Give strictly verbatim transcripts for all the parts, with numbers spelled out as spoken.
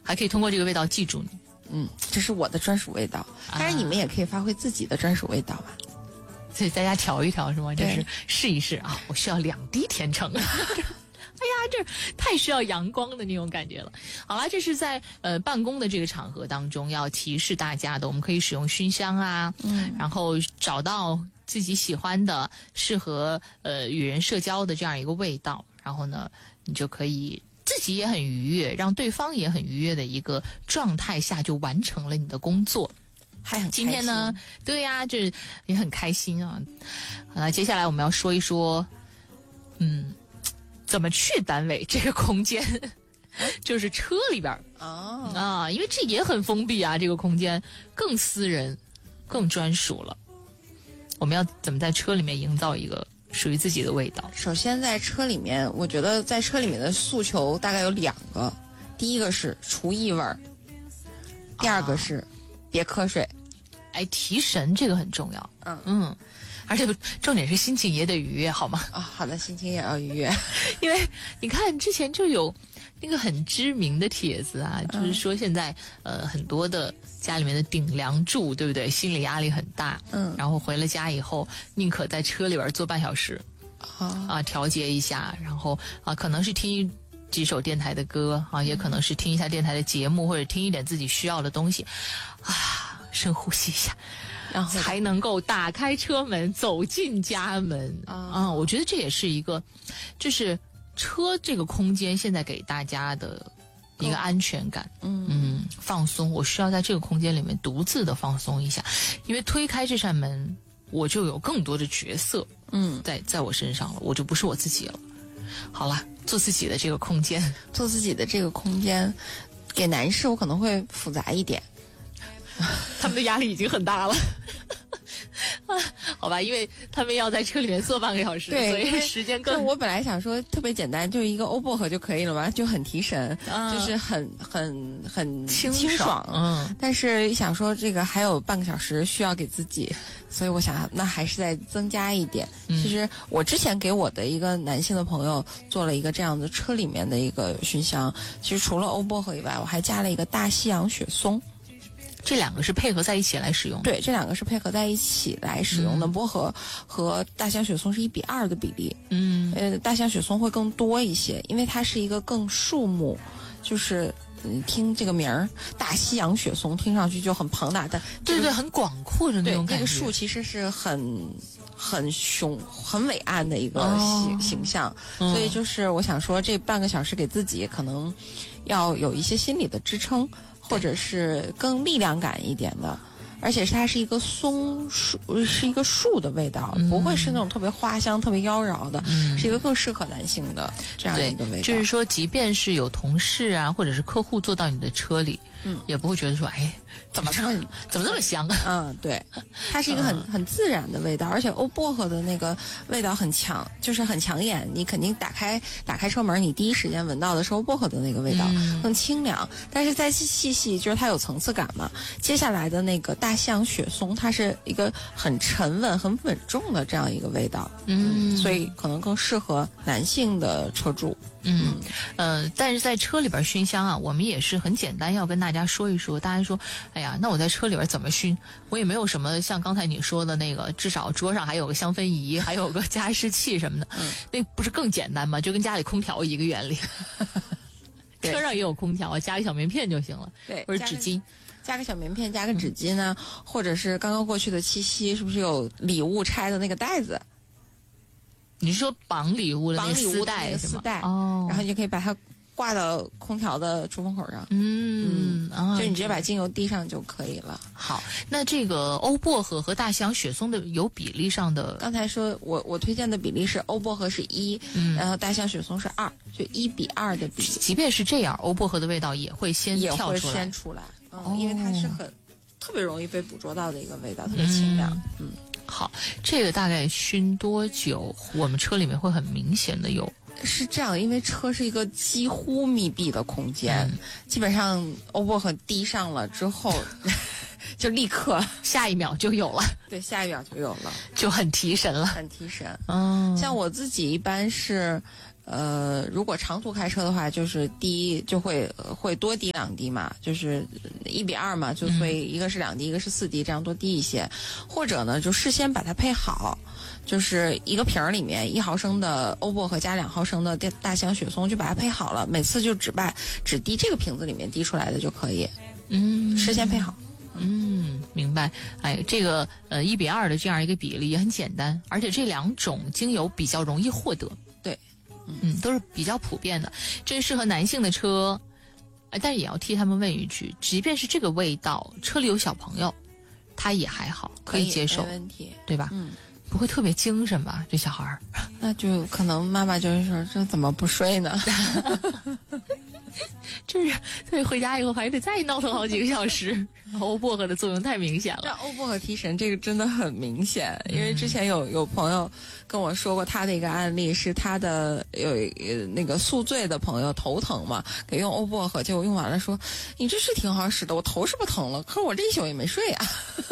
还可以通过这个味道记住你。 嗯，这是我的专属味道，当然你们也可以发挥自己的专属味道嘛。 所以大家调一调是吗？就是试一试啊！我需要两滴甜橙。哎呀，这太需要阳光的那种感觉了。好了，这是在呃办公的这个场合当中要提示大家的，我们可以使用熏香啊，嗯，然后找到自己喜欢的、适合呃与人社交的这样一个味道，然后呢，你就可以自己也很愉悦，让对方也很愉悦的一个状态下，就完成了你的工作。 还很今天呢，对呀、啊，这也很开心啊。好了，接下来我们要说一说，嗯。怎么去单位这个空间，就是车里边哦啊，因为这也很封闭啊，这个空间更私人、更专属了。我们要怎么在车里面营造一个属于自己的味道？ 首先，在车里面，我觉得在车里面的诉求大概有两个，第一个是除异味儿，第二个是别瞌睡。 哎，提神这个很重要。 嗯嗯。而且重点是心情也得愉悦，好吗？ 啊、哦，好的，心情也要愉悦。 因为你看之前就有那个很知名的帖子啊，嗯、就是说现在呃很多的家里面的顶梁柱，对不对？心理压力很大，嗯，然后回了家以后，宁可在车里边坐半小时，啊、呃、调节一下，然后啊、呃、可能是听几首电台的歌啊，也可能是听一下电台的节目，或者听一点自己需要的东西，啊，深呼吸一下。然后才能够打开车门走进家门啊、嗯！我觉得这也是一个，就是车这个空间现在给大家的一个安全感，嗯嗯，放松。我需要在这个空间里面独自的放松一下，因为推开这扇门，我就有更多的角色，嗯，在在我身上了，我就不是我自己了。好了，做自己的这个空间， 做自己的这个空间，给男士我可能会复杂一点。 他们的压力已经很大了，好吧，因为他们要在车里面坐半个小时， 对， 所以时间更。 我本来想说特别简单，就一个欧薄荷就可以了嘛，就很提神，嗯、就是很很很清清爽。 嗯， 但是想说这个还有半个小时需要给自己，所以我想那还是再增加一点。嗯、其实我之前给我的一个男性的朋友做了一个这样的车里面的一个熏香，其实除了欧薄荷以外，我还加了一个大西洋雪松。 这两个是配合在一起来使用， 对，这两个是配合在一起来使用的。嗯、薄荷和大西洋雪松是一比二的比例，嗯，呃，大西洋雪松会更多一些，因为它是一个更树木，就是嗯，听这个名儿，大西洋雪松听上去就很庞大，但、这个、 对对，很广阔的那种感觉。 这个树其实是很很雄、很伟岸的一个形、哦、形象，所以就是我想说，这半个小时给自己可能要有一些心理的支撑。或者是更力量感一点的，而且是它是一个松树，是一个树的味道，嗯、不会是那种特别花香、特别妖娆的，嗯、是一个更适合男性的这样一个味道。 就是说，即便是有同事啊，或者是客户坐到你的车里，嗯，也不会觉得说，哎，怎么这么怎么这么香啊？ 嗯，对，它是一个很、嗯、很自然的味道，而且欧薄荷的那个味道很强，就是很抢眼。你肯定打开打开车门，你第一时间闻到的是欧薄荷的那个味道，嗯、更清凉。但是再细细，就是它有层次感嘛。接下来的那个大西洋雪松，它是一个很沉稳、很稳重的这样一个味道，嗯，所以可能更适合男性的车主。 嗯，呃，但是在车里边熏香啊，我们也是很简单，要跟大家说一说。大家说，哎呀，那我在车里边怎么熏？我也没有什么像刚才你说的那个，至少桌上还有个香氛仪，还有个加湿器什么的，嗯、那不是更简单吗？就跟家里空调一个原理。车上也有空调，加个小棉片就行了， 对， 或者纸巾。 加个小棉片，加个纸巾呢、嗯，或者是刚刚过去的七夕，是不是有礼物拆的那个袋子？ 你是说绑礼物的那个丝带是吗？丝带哦，然后你就可以把它挂到空调的出风口上，嗯，嗯啊、就你直接把精油滴上就可以了。 好，那这个欧薄荷和大西洋雪松的有比例上的， 刚才说我我推荐的比例是欧薄荷是一、嗯，然后大西洋雪松是二，就一比二的比例。 即便是这样，欧薄荷的味道也会先跳出来， 也会先出来，嗯，哦、因为它是很特别容易被捕捉到的一个味道，特别清凉，嗯。嗯好，这个大概熏多久？我们车里面会很明显的有。 是这样，因为车是一个几乎密闭的空间，嗯、基本上欧薄荷滴上了之后，就立刻下一秒就有了。 对，下一秒就有了， 就很提神了， 很提神。嗯，像我自己一般是， 呃，如果长途开车的话，就是滴就会会多滴两滴嘛，就是一比二嘛，就所以一个是两滴，一个是四滴，这样多滴一些。或者呢，就事先把它配好，就是一个瓶儿里面一毫升的欧薄荷加两毫升的大西洋雪松，就把它配好了，每次就只把只滴这个瓶子里面滴出来的就可以。嗯，事先配好。 嗯，明白。哎，这个呃一比二的这样一个比例也很简单，而且这两种精油比较容易获得。 对。 嗯，都是比较普遍的，这适合男性的车，呃，但是也要替他们问一句，即便是这个味道，车里有小朋友，他也还好，可以接受， 没问题， 对吧？ 嗯， 不会特别精神吧？这小孩儿， 那就可能妈妈就是说，这怎么不睡呢？ 就是对，回家以后还得再闹腾好几个小时。欧薄荷的作用太明显了。 这欧薄荷提神这个真的很明显，因为之前有有朋友跟我说过他的一个案例，是他的有那个宿醉的朋友头疼嘛，给用欧薄荷，结果用完了说，你这是挺好使的，我头是不疼了，可是我这一宿也没睡啊。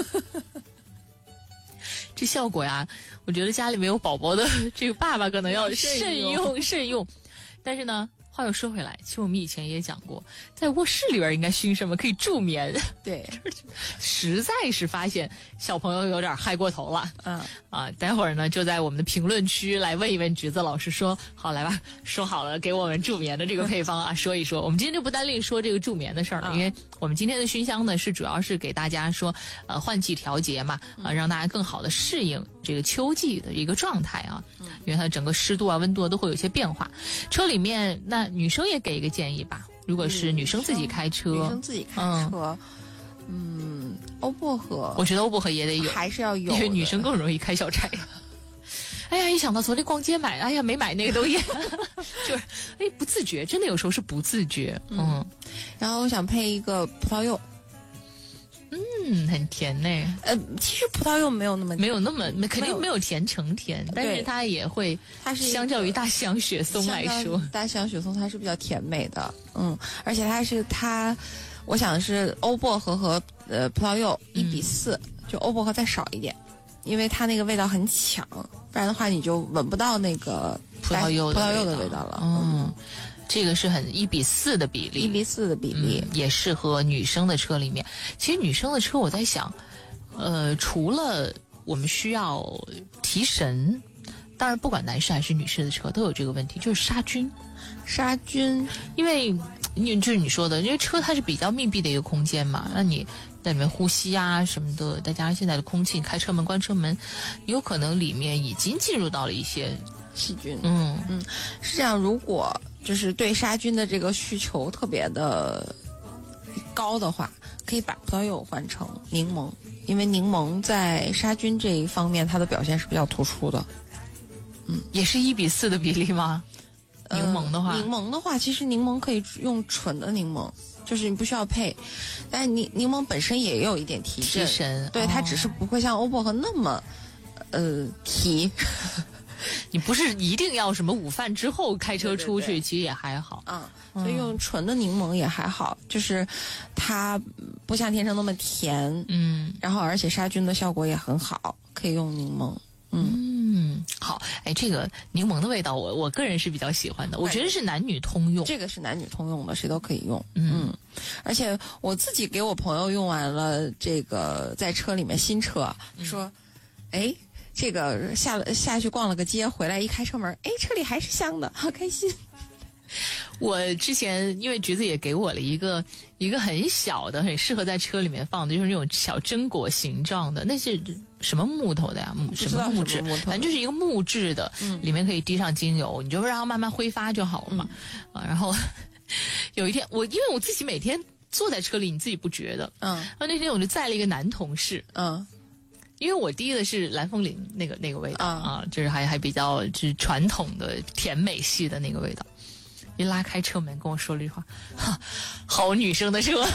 这效果呀，我觉得家里没有宝宝的这个爸爸可能要慎用慎用，但是呢。话又说回来，其实我们以前也讲过，在卧室里边应该熏什么可以助眠。 对， 实在是发现小朋友有点嗨过头了。 嗯啊，待会儿呢就在我们的评论区来问一问橘子老师说，好来吧，说好了给我们助眠的这个配方啊，说一说。我们今天就不单另说这个助眠的事儿了，嗯、因为我们今天的熏香呢是主要是给大家说，呃，换季调节嘛，啊，让大家更好的适应这个秋季的一个状态啊，因为它整个湿度啊、温度啊都会有一些变化。车里面那女生也给一个建议吧，如果是女生自己开车， 女生自己开车，嗯，欧薄荷， 我觉得欧薄荷也得有， 还是要有， 因为女生更容易开小差。哎呀，一想到昨天逛街买，哎呀没买那个东西，就是哎不自觉，真的有时候是不自觉，嗯。嗯然后我想配一个葡萄柚。 嗯，很甜呢。 呃，其实葡萄柚没有那么没有那么肯定没有甜橙甜，但是它也会， 它是相较于大西洋雪松来说， 大西洋雪松它是比较甜美的，嗯，而且它是它，我想是欧薄荷和呃葡萄柚一比四、嗯，就欧薄荷再少一点，因为它那个味道很强，不然的话你就闻不到那个葡萄柚葡萄柚的味道了， 嗯。嗯这个是很一比四的比例， 一比四的比例、 嗯、也适合女生的车里面。其实女生的车，我在想，呃，除了我们需要提神，当然不管男士还是女士的车都有这个问题，就是杀菌。 杀菌，因为因为就是你说的，因为车它是比较密闭的一个空间嘛，那你在里面呼吸啊什么的，再加上现在的空气，开车门关车门，有可能里面已经进入到了一些细菌。 嗯嗯，是这样，如果就是对杀菌的这个需求特别的高的话，可以把葡萄柚换成柠檬，因为柠檬在杀菌这一方面它的表现是比较突出的。 嗯，也是一比四的比例吗？柠檬的话、 呃，柠檬的话，其实柠檬可以用纯的柠檬，就是你不需要配，但是柠柠檬本身也有一点提提神， 对、哦，它只是不会像欧薄荷那么呃提。 你不是一定要什么午饭之后开车出去，对对对，其实也还好。 嗯，所以用纯的柠檬也还好，就是它不像天生那么甜，嗯，然后而且杀菌的效果也很好，可以用柠檬。嗯, 嗯，好，哎，这个柠檬的味道我，我我个人是比较喜欢的，我觉得是男女通用。 这个是男女通用的，谁都可以用。嗯，嗯而且我自己给我朋友用完了，这个在车里面新车说，哎、嗯。这个下了下去逛了个街，回来一开车门，哎，车里还是香的，好开心。 我之前因为橘子也给我了一个一个很小的，很适合在车里面放的，就是那种小榛果形状的，那是什么木头的呀？木什么木质？反正就是一个木质的，嗯、里面可以滴上精油，你就让它慢慢挥发就好了嘛。嗯、啊，然后有一天我因为我自己每天坐在车里，你自己不觉得，嗯，然后那天我就载了一个男同事，嗯。因为我滴的是蓝风铃那个那个味道、uh. 啊，就是还还比较就是传统的甜美系的那个味道。一拉开车门跟我说了一句话，哈，好女生的车。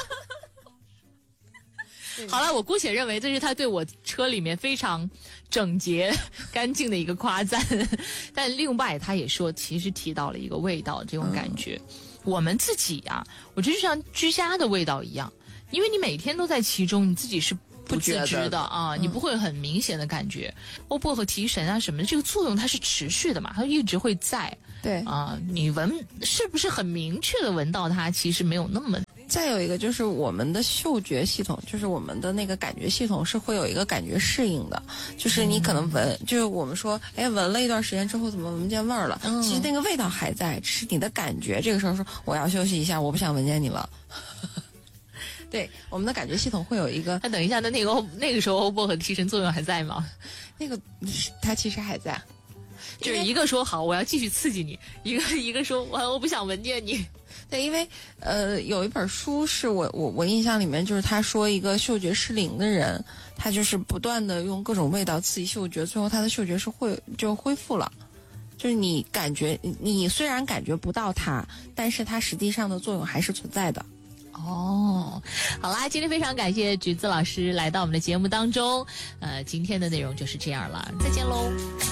好了，我姑且认为这是他对我车里面非常整洁干净的一个夸赞。但另外他也说，其实提到了一个味道这种感觉。Uh. 我们自己啊，我觉得就像居家的味道一样，因为你每天都在其中，你自己是不自知的啊、嗯，你不会很明显的感觉。欧薄荷提神啊什么的，这个作用它是持续的嘛，它一直会在。 对啊，你闻是不是很明确的闻到它？其实没有那么。 再有一个就是我们的嗅觉系统，就是我们的那个感觉系统是会有一个感觉适应的，就是你可能闻，嗯、就是我们说，哎，闻了一段时间之后怎么闻不见味儿了？嗯、其实那个味道还在，只是你的感觉这个时候说我要休息一下，我不想闻见你了。对，我们的感觉系统会有一个。 那等一下，那那个那个时候欧薄荷提神作用还在吗？ 那个它其实还在， 就是一个说好我要继续刺激你，一个一个说我我不想闻见你。 对，因为呃，有一本书是我我我印象里面，就是他说一个嗅觉失灵的人，他就是不断的用各种味道刺激嗅觉，最后他的嗅觉是会就恢复了。就是你感觉你虽然感觉不到它，但是它实际上的作用还是存在的。 哦，好啦，今天非常感谢橘子老师来到我们的节目当中，呃，今天的内容就是这样了，再见喽。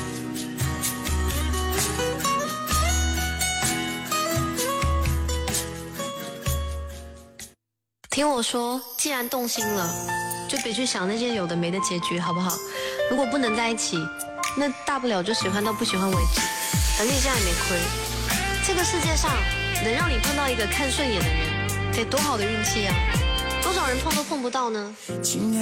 听我说，既然动心了，就别去想那些有的没的结局，好不好？如果不能在一起，那大不了就喜欢到不喜欢为止，反正你现在也没亏。这个世界上能让你碰到一个看顺眼的人，得多好的运气啊！多少人碰都碰不到呢？